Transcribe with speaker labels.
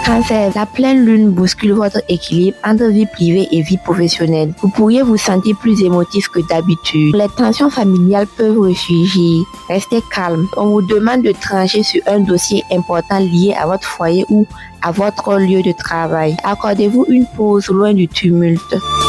Speaker 1: Cancer, la pleine lune bouscule votre équilibre entre vie privée et vie professionnelle. Vous pourriez vous sentir plus émotif que d'habitude. Les tensions familiales peuvent ressurgir. Restez calme. On vous demande de trancher sur un dossier important lié à votre foyer ou à votre lieu de travail. Accordez-vous une pause loin du tumulte.